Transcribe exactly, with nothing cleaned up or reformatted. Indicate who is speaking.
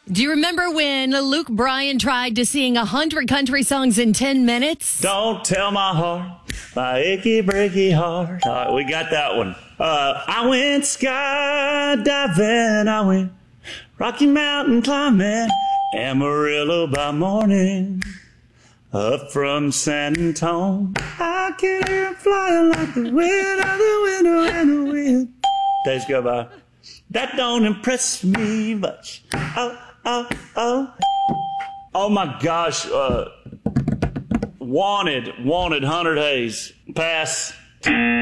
Speaker 1: Do you remember when Luke Bryan tried to sing one hundred country songs in ten minutes?
Speaker 2: Don't tell my heart, my achy breaky heart. All right, we got that one. Uh, I went skydiving, I went Rocky Mountain climbing, Amarillo by morning, up from San Antonio. I can hear him flying like the wind of the window and the wind. Days go by. That don't impress me much. Oh, oh, oh. Oh my gosh. Uh, wanted, wanted, Hunter Hayes. Pass.